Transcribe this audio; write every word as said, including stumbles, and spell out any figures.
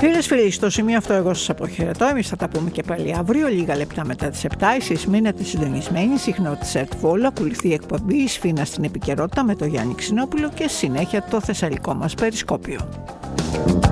Φίλες, φίλοι, στο σημείο αυτό εγώ σας αποχαιρετώ. Εμείς θα τα πούμε και πάλι αύριο, λίγα λεπτά μετά τις επτά. Εσείς μείνετε συντονισμένοι, συχνότητα ΣΕΡΤ Βόλο, ακολουθεί η εκπομπή η Σφίνα στην επικαιρότητα με τον Γιάννη Ξινόπουλο και συνέχεια το θεσσαλικό μας περισκόπιο.